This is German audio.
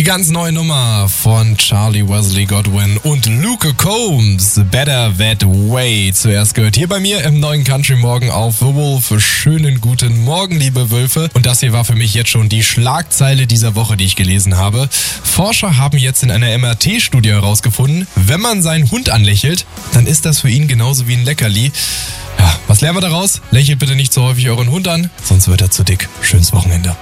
ganz neue Nummer von Charlie Wesley Godwin und Luke Combs, Better That Way. Zuerst gehört hier bei mir im neuen Country Morgen auf The Wolf. Schönen guten Morgen, liebe Wölfe. Und das hier war für mich jetzt schon die Schlagzeile dieser Woche, die ich gelesen habe. Forscher haben jetzt in einer MRT-Studie herausgefunden, wenn man seinen Hund anlächelt, dann ist das für ihn genauso wie ein Leckerli. Ja, was lernen wir daraus? Lächelt bitte nicht so häufig euren Hund an, sonst wird er zu dick. Schönes Wochenende.